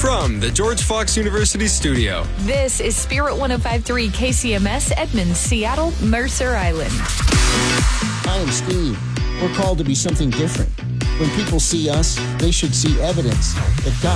From the George Fox University studio. This is Spirit 105.3 KCMS, Edmonds, Seattle, Mercer Island. Hi, I'm Steve. We're called to be something different. When people see us, they should see evidence that God